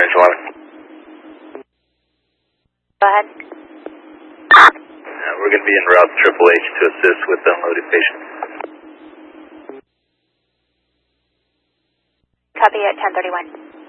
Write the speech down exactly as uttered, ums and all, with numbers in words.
Range eleven. Go ahead. Uh, we're going to be en route to Triple H to assist with unloading patients. Copy at ten thirty-one.